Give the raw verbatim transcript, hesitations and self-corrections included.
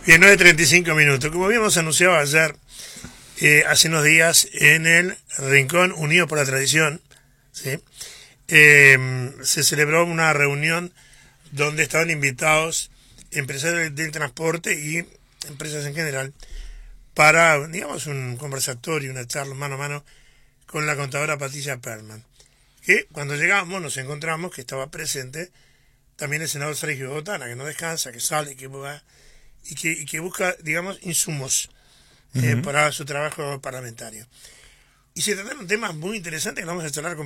Bien, nueve treinta y cinco minutos. Como habíamos anunciado ayer, eh, hace unos días, en el Rincón Unidos por la Tradición, ¿sí? eh, se celebró una reunión donde estaban invitados empresarios del, del transporte y empresas en general para, digamos, un conversatorio, una charla mano a mano con la contadora Patricia Perman, que cuando llegamos nos encontramos que estaba presente también el senador Sergio Botana, que no descansa, que sale, que va y que, y que busca, digamos, insumos eh, uh-huh. para su trabajo parlamentario. Y se trataron temas muy interesantes que vamos a charlar con